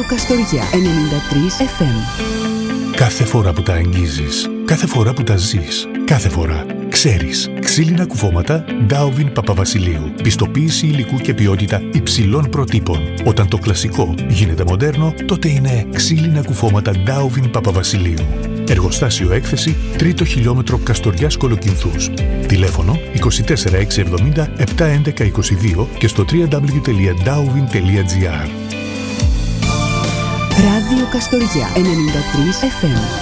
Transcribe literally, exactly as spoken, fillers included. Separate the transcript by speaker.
Speaker 1: Ράδιο Καστοριά ενενήντα τρία εφ εμ.
Speaker 2: Κάθε φορά που τα αγγίζεις, κάθε φορά που τα ζεις, κάθε φορά ξέρεις. Ξύλινα κουφώματα Ντάουβιν Παπαβασιλείου. Πιστοποίηση υλικού και ποιότητα υψηλών προτύπων. Όταν το κλασικό γίνεται μοντέρνο, τότε είναι ξύλινα κουφώματα Ντάουβιν Παπαβασιλείου. Εργοστάσιο έκθεση, τρίτο χιλιόμετρο Καστοριάς Κολοκυνθούς. Τηλέφωνο είκοσι τέσσερα εξακόσια εβδομήντα επτακόσια έντεκα είκοσι δύο και στο double-u double-u double-u τελεία ντάουβιν τελεία τζι άρ.
Speaker 1: Ράδιο Καστοριά ενενήντα τρία εφ εμ.